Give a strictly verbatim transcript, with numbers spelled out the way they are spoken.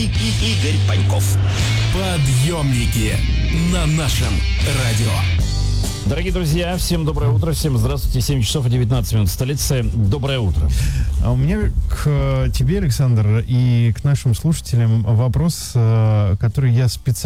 Игорь Паньков. Подъемники на нашем радио. Дорогие друзья, всем доброе утро, всем здравствуйте, семь часов и девятнадцать минут в столице. Доброе утро. А у меня к тебе, Александр, и к нашим слушателям вопрос, который я специально